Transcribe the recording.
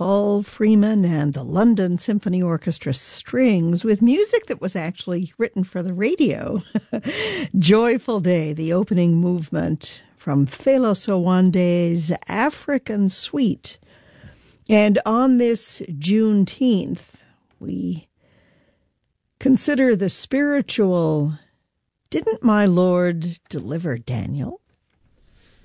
Paul Freeman and the London Symphony Orchestra Strings with music that was actually written for the radio. Joyful Day, the opening movement from Phelos Owande's African Suite. And on this Juneteenth, we consider the spiritual, didn't my Lord deliver Daniel?